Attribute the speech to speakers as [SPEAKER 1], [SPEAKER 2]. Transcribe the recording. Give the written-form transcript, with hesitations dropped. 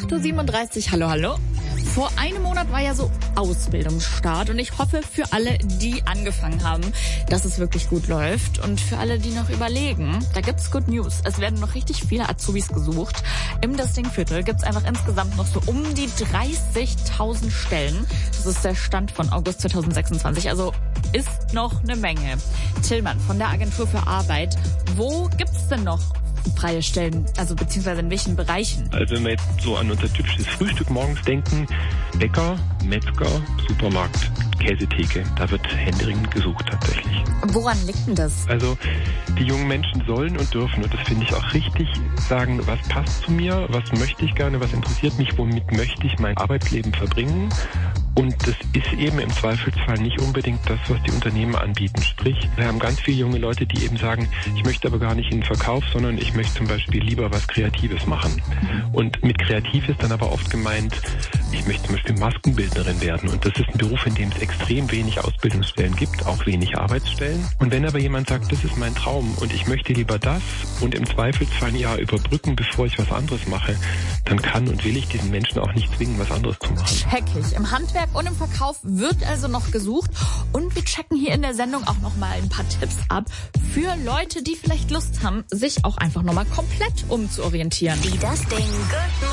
[SPEAKER 1] 8.37 Uhr. Hallo, hallo. Vor einem Monat war ja so Ausbildungsstart und ich hoffe für alle, die angefangen haben, dass es wirklich gut läuft. Und für alle, die noch überlegen, da gibt's Good News. Es werden noch richtig viele Azubis gesucht. Im Desting-Viertel gibt's einfach insgesamt noch so um die 30.000 Stellen. Das ist der Stand von August 2026, also ist noch eine Menge. Tillmann von der Agentur für Arbeit, wo gibt's denn noch freie Stellen, also beziehungsweise in welchen Bereichen?
[SPEAKER 2] Also wenn wir jetzt so an unser typisches Frühstück morgens denken, Bäcker, Metzger, Supermarkt, Käsetheke, da wird händeringend gesucht tatsächlich.
[SPEAKER 1] Woran liegt denn das?
[SPEAKER 2] Also die jungen Menschen sollen und dürfen, und das finde ich auch richtig, sagen, was passt zu mir, was möchte ich gerne, was interessiert mich, womit möchte ich mein Arbeitsleben verbringen. Und das ist eben im Zweifelsfall nicht unbedingt das, was die Unternehmen anbieten. Sprich, wir haben ganz viele junge Leute, die eben sagen, ich möchte aber gar nicht in den Verkauf, sondern ich möchte zum Beispiel lieber was Kreatives machen. Und mit kreativ ist dann aber oft gemeint, ich möchte zum Beispiel Maskenbildnerin werden. Und das ist ein Beruf, in dem es extrem wenig Ausbildungsstellen gibt, auch wenig Arbeitsstellen. Und wenn aber jemand sagt, das ist mein Traum und ich möchte lieber das und im Zweifelsfall ein Jahr überbrücken, bevor ich was anderes mache, dann kann und will ich diesen Menschen auch nicht zwingen, was anderes zu machen.
[SPEAKER 1] Check ich. Im Handwerk und im Verkauf wird also noch gesucht. Und wir checken hier in der Sendung auch nochmal ein paar Tipps ab für Leute, die vielleicht Lust haben, sich auch einfach nochmal komplett umzuorientieren.
[SPEAKER 3] Die Das Ding Good